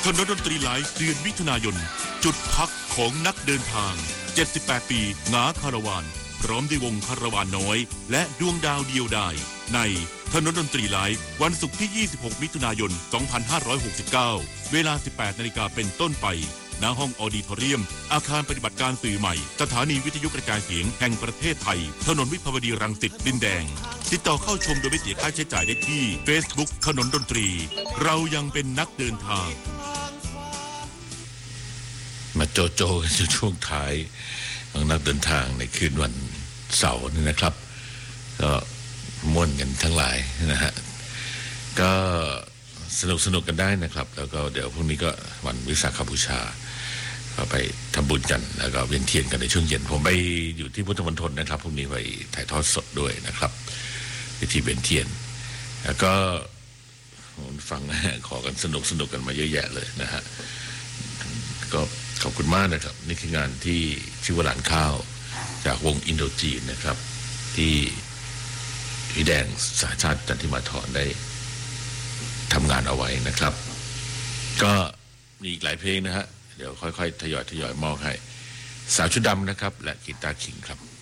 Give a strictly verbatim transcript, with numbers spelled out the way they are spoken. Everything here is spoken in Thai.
ถนนดนตรีไลฟ์เดือนมิถุนายนจุดพักของนักเดินทางเจ็ดสิบแปดปีงาคาราวานพร้อมด้วยวงคาราวานน้อยและดวงดาวเดียวดายในถนนดนตรีไลฟ์วันศุกร์ที่ยี่สิบหกมิถุนายนสองพันห้าร้อยหกสิบเก้าเวลา สิบแปดนาฬิกาเป็นต้นไปณห้องออดิทอเรียมอาคารปฏิบัติการสื่อใหม่สถานีวิทยุกระจายเสียงแห่งประเทศไทยถนนวิภาวดีรังสิตดินแดงติดต่อเข้าชมโดยไม่เสียค่าใช้จ่ายได้ที่ Facebook ถนนดนตรีเรายังเป็นนักเดินทางมาโจโจกันช่วงท้ายของนักเดินทางในคืนวันเสาร์นี่นะครับก็ม่วนกันทั้งหลายนะฮะก็สนุกสนุกกันได้นะครับแล้วก็เดี๋ยวพรุ่งนี้ก็วันวิสาขบูชาก็ไปทำบุญกันแล้วก็เวียนเทียนกันในช่วงเย็นผมไปอยู่ที่พุทธมณฑลนะครับพรุ่งนี้ไปถ่ายทอดสดด้วยนะครับพิธีเวียนเทียนแล้วก็ฟังขอกันสนุกสนุกกันมาเยอะแยะเลยนะฮะก็ขอบคุณมากนะครับนี่คืองานที่ชื่อว่าหลานข้าวจากวงอินโดจีนนะครับที่พี่แดงสหชาติจันทิมาธรได้ทำงานเอาไว้นะครับก็มีอีกหลายเพลงนะฮะเดี๋ยวค่อยๆทยอยทยอยมอบให้สาวชุดดำนะครับและกีตาร์คิงครับ